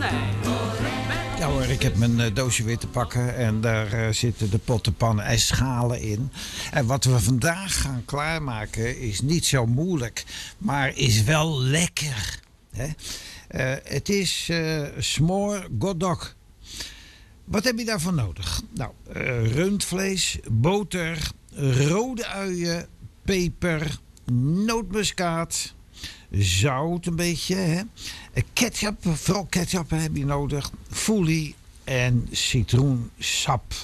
Ja hoor, ik heb mijn doosje weer te pakken en daar zitten de potten, pannen en schalen in. En wat we vandaag gaan klaarmaken is niet zo moeilijk, maar is wel lekker. Hè? Het is smoor godok. Wat heb je daarvoor nodig? Nou, rundvlees, boter, rode uien, peper, nootmuskaat, zout een beetje, hè? Ketchup, vooral ketchup heb je nodig, foelie en citroensap.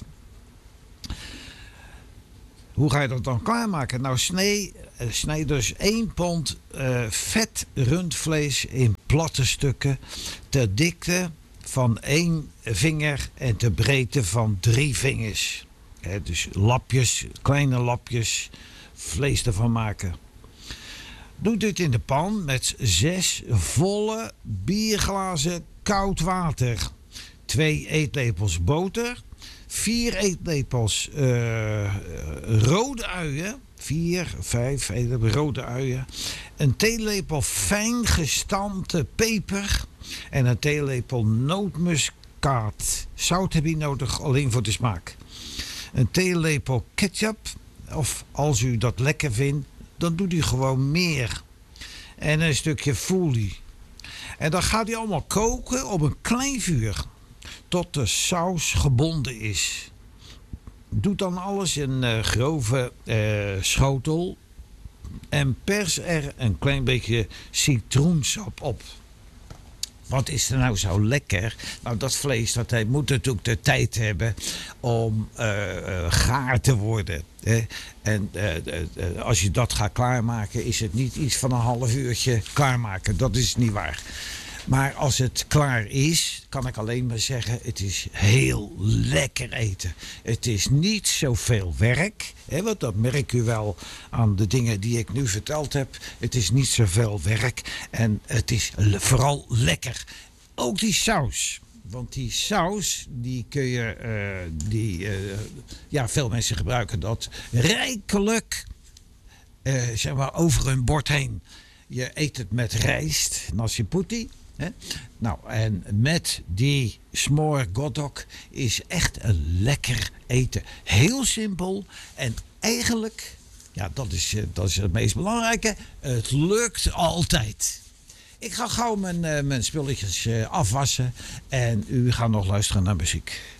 Hoe ga je dat dan klaarmaken? Nou, snij dus 1 pond vet rundvlees in platte stukken ter dikte van 1 vinger en ter breedte van 3 vingers. Dus lapjes, kleine lapjes vlees ervan maken. Doe dit in de pan met 6 volle bierglazen koud water. 2 eetlepels boter. 4 eetlepels rode uien. 4, 5 eetlepels rode uien. Een theelepel fijn gestampte peper. En een theelepel nootmuskaat. Zout heb je nodig, alleen voor de smaak. Een theelepel ketchup. Of als u dat lekker vindt, dan doet u gewoon meer. En een stukje foelie. En dan gaat hij allemaal koken op een klein vuur. Tot de saus gebonden is. Doe dan alles in een grove schotel. En pers er een klein beetje citroensap op. Wat is er nou zo lekker? Nou, dat vlees moet natuurlijk de tijd hebben om gaar te worden. Hè? En als je dat gaat klaarmaken, is het niet iets van een half uurtje klaarmaken. Dat is niet waar. Maar als het klaar is, kan ik alleen maar zeggen, het is heel lekker eten. Het is niet zoveel werk, hè, want dat merk u wel aan de dingen die ik nu verteld heb. Het is niet zoveel werk en het is vooral lekker. Ook die saus. Want die saus, die kun je, veel mensen gebruiken dat rijkelijk, zeg maar, over hun bord heen. Je eet het met rijst, nasi puti. He? Nou, en met die smoor godok is echt een lekker eten. Heel simpel en eigenlijk, ja, dat is het meest belangrijke. Het lukt altijd. Ik ga gauw mijn spulletjes afwassen en u gaat nog luisteren naar muziek.